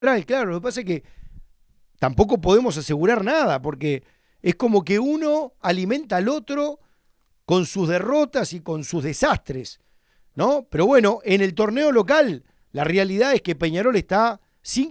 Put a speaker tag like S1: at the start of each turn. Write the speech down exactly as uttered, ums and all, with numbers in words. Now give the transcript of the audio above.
S1: Claro, lo que pasa es que tampoco podemos asegurar nada, porque es como que uno alimenta al otro con sus derrotas y con sus desastres, ¿no? Pero bueno, en el torneo local, la realidad es que Peñarol está